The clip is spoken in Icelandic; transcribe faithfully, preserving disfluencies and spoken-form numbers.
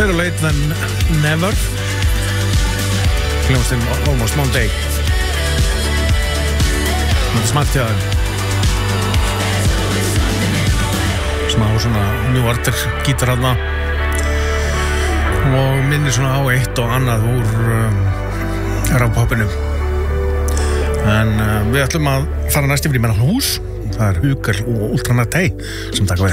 Better late than never. Hljómsveitin Almost Monday. Þetta er smart hjá þeim. Smá svona New Order gítar þarna og minnir svona á eitt og annað úr um, rafpoppinu. En uh, við ætlum að fara næst yfir í Menna hús. Það er Hugar og Ultranatei sem taka við.